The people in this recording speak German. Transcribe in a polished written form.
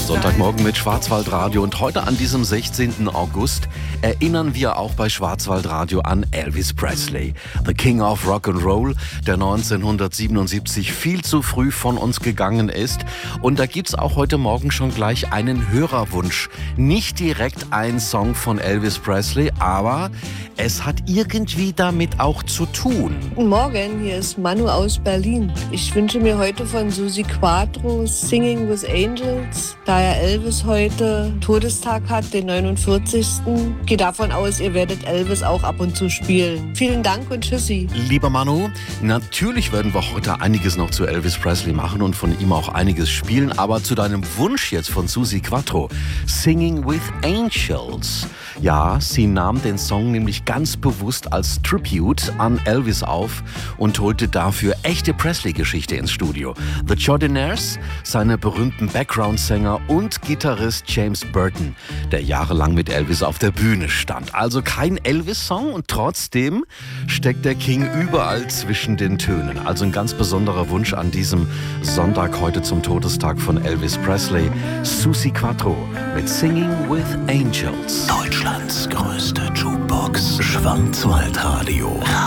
Sonntagmorgen mit Schwarzwaldradio und heute an diesem 16. August erinnern wir auch bei Schwarzwaldradio an Elvis Presley, the King of Rock'n'Roll, der 1977 viel zu früh von uns gegangen ist. Und da gibt's auch heute Morgen schon gleich einen Hörerwunsch. Nicht direkt ein Song von Elvis Presley, aber es hat irgendwie damit auch zu tun. Guten Morgen, hier ist Manu aus Berlin. Ich wünsche mir heute von Susi Quatro Singing with Angels. Da ja Elvis heute Todestag hat, den 49. Gehe davon aus, ihr werdet Elvis auch ab und zu spielen. Vielen Dank und tschüssi. Lieber Manu, natürlich werden wir heute einiges noch zu Elvis Presley machen und von ihm auch einiges spielen, aber zu deinem Wunsch jetzt von Susi Quatro, Singing with Angels. Ja, sie nahm den Song nämlich ganz bewusst als Tribute an Elvis auf und holte dafür echte Presley-Geschichte ins Studio. The Jordanaires, seine berühmten Background-Sänger und Gitarrist James Burton, der jahrelang mit Elvis auf der Bühne stand. Also kein Elvis-Song und trotzdem steckt der King überall zwischen den Tönen. Also ein ganz besonderer Wunsch an diesem Sonntag heute zum Todestag von Elvis Presley. Susi Quatro mit Singing with Angels. Deutschlands größte Jukebox, Schwarzwaldradio.